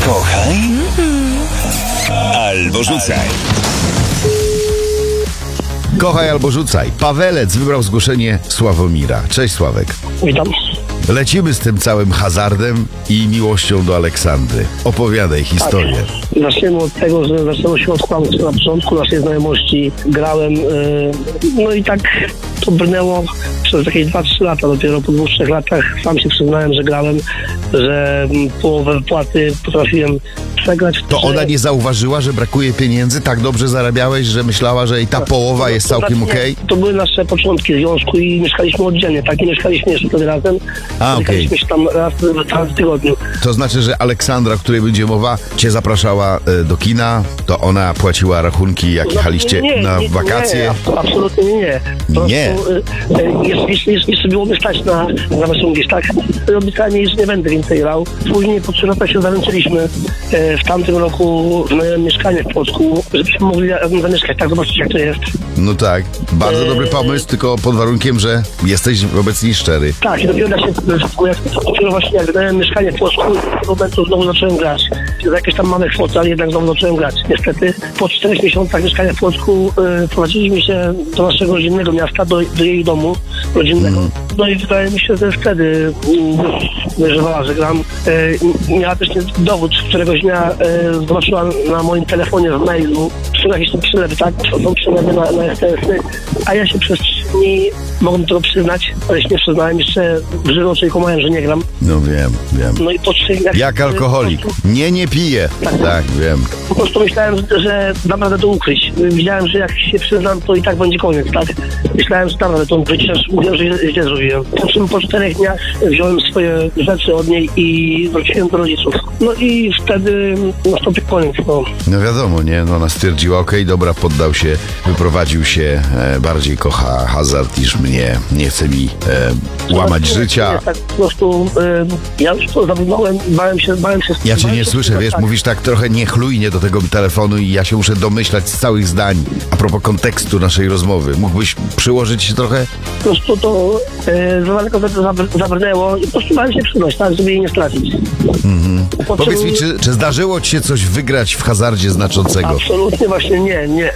Kochaj albo rzucaj. Kochaj albo rzucaj. Pawelec wybrał zgłoszenie Sławomira. Cześć Sławek. Witam. Lecimy z tym całym hazardem i miłością do Aleksandry. Opowiadaj historię. Zaczniemy od tego, że zaczęło się od kłamstw na początku naszej znajomości. Grałem, no i tak to brnęło przez jakieś 2-3 lata. Dopiero po 2-3 latach sam się przyznałem, że grałem, że połowę wypłaty potrafiłem przegrać. To ona nie zauważyła, że brakuje pieniędzy? Tak dobrze zarabiałeś, że myślała, że i ta połowa jest całkiem okej? To były nasze początki związku i mieszkaliśmy oddzielnie, tak? Nie mieszkaliśmy jeszcze wtedy razem. Mieszkaliśmy się tam raz w tygodniu. To znaczy, że Aleksandra, o której będzie mowa, cię zapraszała do kina, to ona płaciła rachunki, jak jechaliście na wakacje? Nie, absolutnie nie. Nie. Jeszcze było mnie stać na wysługę, tak? Obiecanie, że nie będę więcej grał. Później po 3 latach się zaręczyliśmy. W tamtym roku wynająłem mieszkanie w Płocku, żebyśmy mogli zamieszkać, tak? Zobaczyć, jak to jest. No tak, bardzo dobry pomysł, tylko pod warunkiem, że jesteś wobec niej szczery. Tak, i dopiero właśnie jak wynająłem mieszkanie w Płocku, w tym momentu znowu zacząłem grać. Za jakieś tam małe kwoty, ale jednak znowu zacząłem grać. Niestety po 4 miesiącach mieszkania w Płocku prowadziliśmy się do naszego rodzinnego miasta, do jej domu rodzinnego. No i wydaje mi się, że wtedy dojrzewała, że gram. Miała też dowód, któregoś dnia zobaczyła na moim telefonie w mailu, są jakieś tam przelewy, tak? Są przelewy na STS-y, a ja się przez 3 dni mogłem tego przyznać, ale się nie przyznałem, jeszcze w żywo czyli komałem, że nie gram. No wiem. No i po 3 dniach... Jak alkoholik. Nie piję. Tak, wiem. Po prostu myślałem, że dam radę to ukryć. Widziałem, że jak się przyznam, to i tak będzie koniec, tak? Myślałem, że dam radę to ukryć, chociaż mówiłem, że źle zrobiłem. Po czym po 4 dniach wziąłem swoje rzeczy od niej i wróciłem do rodziców. No i wtedy nastąpił koniec. No wiadomo, nie? No ona stwierdziła, okej, dobra, poddał się, wyprowadził się, bardziej kocha hazard niż mnie, nie chce mi łamać życia. Tak, po prostu ja już to zawinąłem, bałem się... Ja cię nie słyszę, wiesz, mówisz tak trochę niechlujnie do tego telefonu i ja się muszę domyślać z całych zdań. A propos kontekstu naszej rozmowy, mógłbyś przyłożyć się trochę? Po prostu to za daleko zabrnęło i po prostu bałem się przyznać, tak, żeby jej nie stracić. Powiedz mi, czy zdarzyło ci się coś wygrać w hazardzie znaczącego? Absolutnie właśnie nie.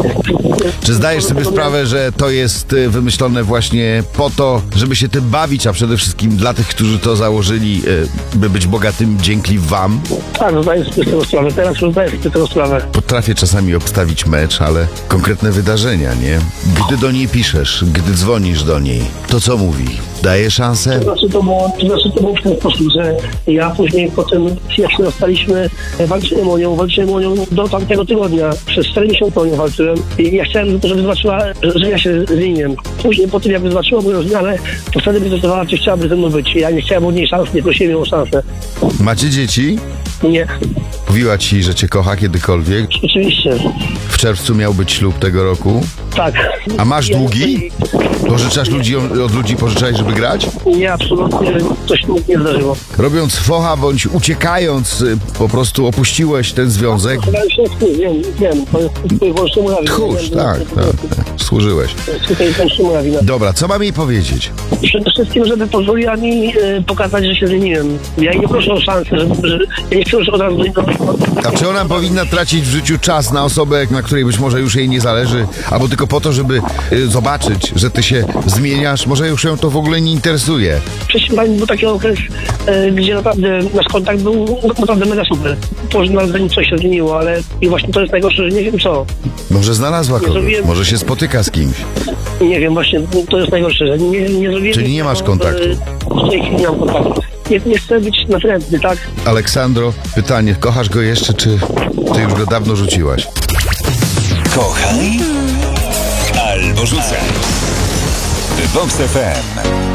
Czy zdajesz sobie sprawę, że to jest wymyślone właśnie po to, żeby się tym bawić, a przede wszystkim dla tych, którzy to założyli, by być bogatym dzięki wam? Tak, zdaję sobie z tego sprawę. Teraz już zdaję sobie z tego sprawę. Potrafię czasami obstawić mecz, ale konkretne wydarzenia, nie? Gdy do niej piszesz, gdy dzwonisz do niej, to co mówi? Daje szansę? Znaczy to było w ten sposób, że ja później po tym, jak się rozstaliśmy, walczyłem o nią do tamtego tygodnia. Przez 4 miesiące o nią walczyłem i ja chciałem, żeby zobaczyła, że ja się zmieniłem. Później po tym, jak zobaczyła moją zmianę, to wtedy by zdecydowała, czy chciałaby ze mną być. Ja nie chciałem od niej szans, nie prosiłem ją o szansę. Macie dzieci? Nie. Mówiła ci, że cię kocha kiedykolwiek? Oczywiście. W czerwcu miał być ślub tego roku? Tak. A masz długi? Pożyczasz ludzi, od ludzi pożyczać, żeby grać? Nie, absolutnie. Coś mi nie zdarzyło. Robiąc focha bądź uciekając, po prostu opuściłeś ten związek? Wiem. To jest wyłącznie moja wina. Tchórz, tak. Służyłeś. To jest wyłącznie moja wina. Dobra, co mam jej powiedzieć? Przede wszystkim, żeby pozwoliła mi pokazać, że się zmieniłem. Ja nie proszę o szansę, że ja nie chcę już od razu... A czy ona powinna tracić w życiu czas na osobę, na której być może już jej nie zależy, albo tylko po to, żeby zobaczyć, że ty się zmieniasz? Może już ją to w ogóle nie interesuje. Wcześniej był taki okres, gdzie naprawdę nasz kontakt był naprawdę mega super. Zanim coś się zmieniło, ale i właśnie to jest najgorsze, że nie wiem co. Może znalazła kogoś, może się spotyka z kimś. Nie wiem, właśnie to jest najgorsze, że nie zrobiłem... Czyli nie masz kontaktu? W tej chwili nie mam kontaktu. Nie chcę być natrętny, tak? Aleksandro, pytanie, kochasz go jeszcze, czy ty już go dawno rzuciłaś? Kochaj albo rzucaj. Vox FM.